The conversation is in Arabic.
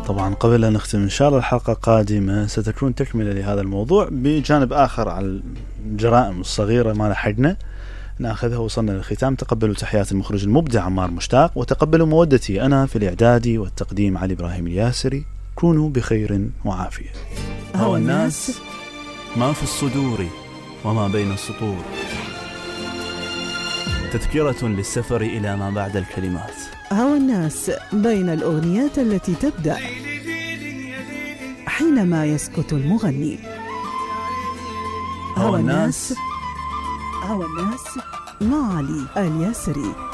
طبعا قبل أن نختم إن شاء الله الحلقة قادمة ستكون تكملة لهذا الموضوع بجانب آخر على الجرائم الصغيرة ما لحقنا نأخذها. وصلنا للختام. تقبلوا تحيات المخرج المبدع عمار مشتاق، وتقبلوا مودتي أنا في الإعداد والتقديم علي إبراهيم الياسري. كونوا بخير وعافية. هوى الناس ما في الصدور وما بين السطور، تذكرة للسفر إلى ما بعد الكلمات. هوى الناس بين الأغنيات التي تبدأ حينما يسكت المغني. هوى الناس مع علي الياسري.